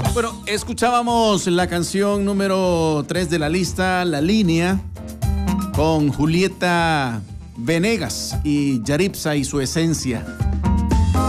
Bueno, escuchábamos la canción número 3 de la lista, La Línea, con Julieta Venegas y Yaritza y su esencia.